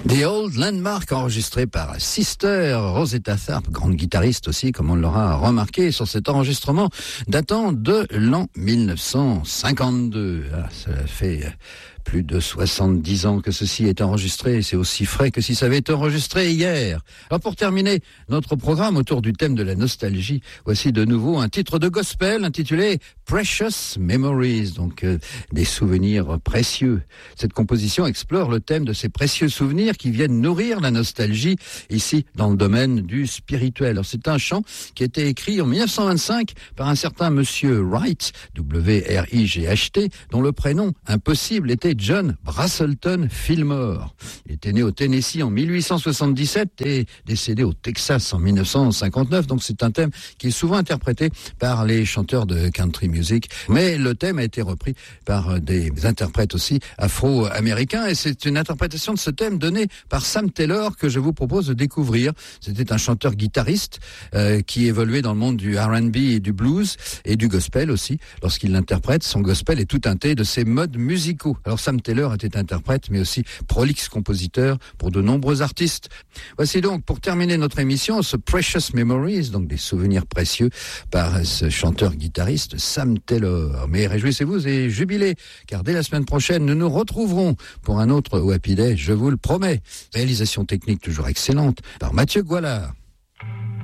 The Old Landmark, enregistré par Sister Rosetta Tharpe, grande guitariste aussi, comme on l'aura remarqué sur cet enregistrement datant de l'an 1952. Ah, ça fait plus de 70 ans que ceci est enregistré, c'est aussi frais que si ça avait été enregistré hier. Alors pour terminer notre programme autour du thème de la nostalgie, voici de nouveau un titre de gospel intitulé Precious Memories, donc des souvenirs précieux. Cette composition explore le thème de ces précieux souvenirs qui viennent nourrir la nostalgie, ici dans le domaine du spirituel. Alors c'est un chant qui a été écrit en 1925 par un certain monsieur Wright, W-R-I-G-H-T, dont le prénom impossible était John Brazelton Fillmore. Il était né au Tennessee en 1877 et décédé au Texas en 1959, donc c'est un thème qui est souvent interprété par les chanteurs de country music, mais le thème a été repris par des interprètes aussi afro-américains, et c'est une interprétation de ce thème donnée par Sam Taylor que je vous propose de découvrir. C'était un chanteur-guitariste qui évoluait dans le monde du R&B et du blues et du gospel aussi. Lorsqu'il l'interprète, son gospel est tout teinté de ses modes musicaux. Alors Sam Taylor était interprète mais aussi prolixe compositeur pour de nombreux artistes. Voici donc pour terminer notre émission ce Precious Memories, donc des souvenirs précieux par ce chanteur-guitariste Sam Taylor. Mais réjouissez-vous et jubilez, car dès la semaine prochaine, nous nous retrouverons pour un autre Happy Day, je vous le promets. Réalisation technique toujours excellente par Mathieu Goualard.